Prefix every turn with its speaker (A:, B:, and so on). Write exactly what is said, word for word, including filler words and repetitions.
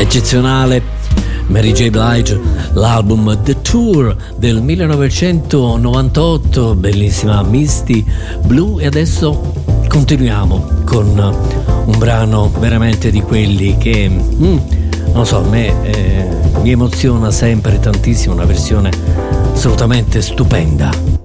A: eccezionale Mary J. Blige, l'album The Tour del millenovecentonovantotto, bellissima Misty Blue. E adesso continuiamo con un brano veramente di quelli che mm, non so, a me eh, mi emoziona sempre tantissimo, una versione assolutamente stupenda.